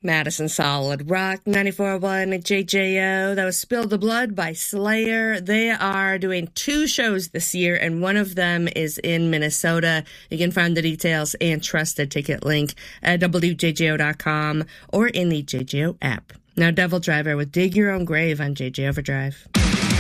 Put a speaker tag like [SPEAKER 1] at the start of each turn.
[SPEAKER 1] Madison Solid Rock 94.1 at JJO. That was Spill the Blood by Slayer. They are doing 2 shows this year, and one of them is in Minnesota. You can find the details and trust the ticket link at WJJO.com or in the JJO app. Now, Devil Driver with Dig Your Own Grave on JJ Overdrive.